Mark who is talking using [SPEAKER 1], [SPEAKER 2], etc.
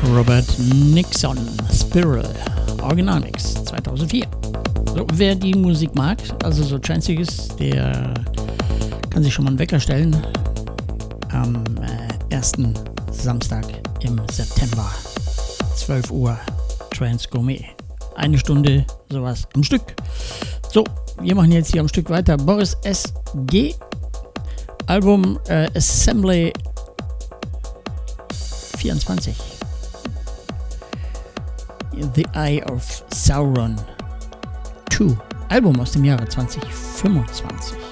[SPEAKER 1] Robert Nixon, Spiral, Originalmix 2004. So, wer die Musik mag, also so tranziges, der kann sich schon mal einen Wecker stellen. Am ersten Samstag im September, 12 Uhr, Trance Gourmet. Eine Stunde, sowas am Stück. So, wir machen jetzt hier am Stück weiter. Boris S.G. Album Assembly 24. The Eye of Sauron 2. Album aus dem Jahre 2025.